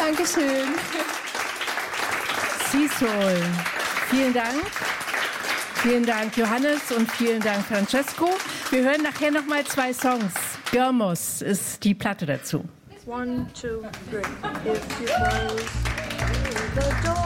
Dankeschön. Seasoul. Vielen Dank. Vielen Dank, Johannes, und vielen Dank, Francesco. Wir hören nachher noch mal 2 Songs. Görmos ist die Platte dazu. 1, 2, 3. If you close the door.